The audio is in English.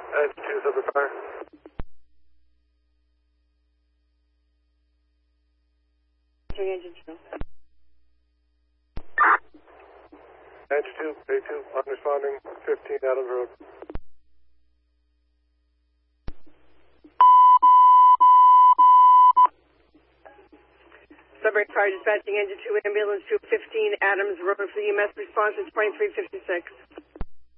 Engine 2 is under fire. Engine 2. Engine 2, A2, unresponding, 15 Adams Road. Sudbury Fire dispatching Engine 2 ambulance to 15 Adams Road for the EMS response is 2356.